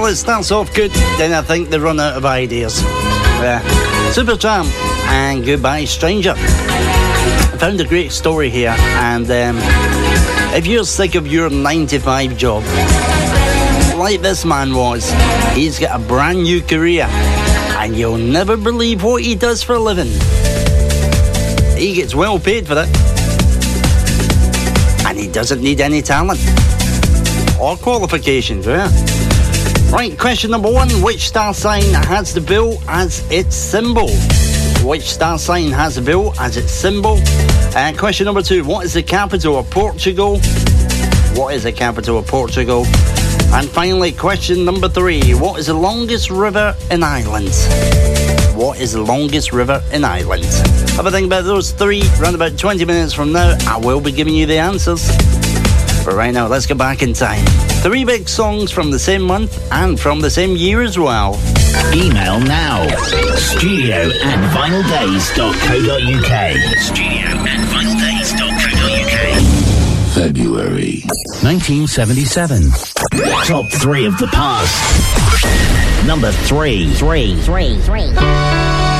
Well, it starts off good, then I think they run out of ideas. Supertramp and Goodbye Stranger. I found a great story here, and if you're sick of your 9-to-5 job, like this man was, he's got a brand new career, and you'll never believe what he does for a living. He gets well paid for it, and he doesn't need any talent or qualifications. Right, question number 1. Which star sign has the bull as its symbol? Which star sign has the bull as its symbol? Question number 2. What is the capital of Portugal? What is the capital of Portugal? And finally, question number 3. What is the longest river in Ireland? What is the longest river in Ireland? Have a think about those 3. Around about 20 minutes from now, I will be giving you the answers. But right now, let's go back in time. 3 big songs from the same month and from the same year as well. Email now. studio@vinyldays.co.uk. studio@vinyldays.co.uk. February 1977. Top 3 of the past. Number 3.